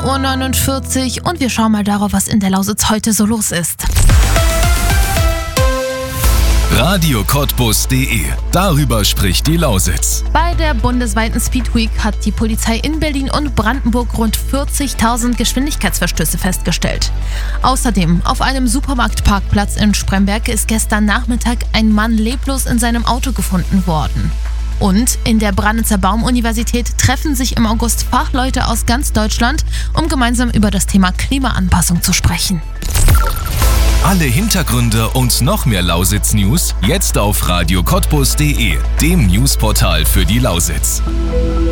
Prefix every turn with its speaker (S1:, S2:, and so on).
S1: 10:49 Uhr und wir schauen mal darauf, was in der Lausitz heute so los ist.
S2: radiocottbus.de. Darüber spricht die Lausitz.
S1: Bei der bundesweiten Speed Week hat die Polizei in Berlin und Brandenburg rund 40.000 Geschwindigkeitsverstöße festgestellt. Außerdem, auf einem Supermarktparkplatz in Spremberg ist gestern Nachmittag ein Mann leblos in seinem Auto gefunden worden. Und in der Branitzer Baum-Universität treffen sich im August Fachleute aus ganz Deutschland, um gemeinsam über das Thema Klimaanpassung zu sprechen.
S2: Alle Hintergründe und noch mehr Lausitz-News jetzt auf radiocottbus.de, dem Newsportal für die Lausitz.